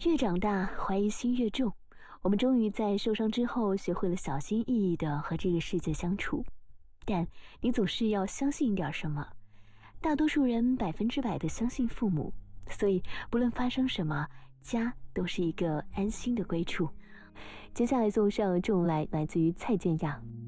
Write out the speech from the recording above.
越长大，怀疑心越重。我们终于在受伤之后，学会了小心翼翼地和这个世界相处。但你总是要相信点什么。大多数人100%地相信父母，所以不论发生什么，家都是一个安心的归处。接下来送上重来自于蔡健雅。